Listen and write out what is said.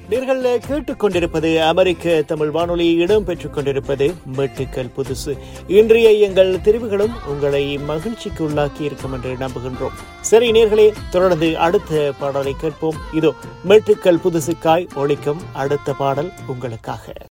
நீங்கள் கேட்டுக்கொண்டிருப்பது அமெரிக்க தமிழ் வானொலி, இடம்பெற்றுக் கொண்டிருப்பது மெட்டுக்கள் புதுசு. இன்றைய எங்கள் தெரிவுகளும் உங்களை மகிழ்ச்சிக்கு உள்ளாக்கி இருக்கும் என்று நம்புகின்றோம். சரி நேர்களே, தொடர்ந்து அடுத்த பாடலை கேட்போம். இதோ மெட்டுக்கள் புதுசுக்காய் ஒலிக்கும் அடுத்த பாடல் உங்களுக்காக.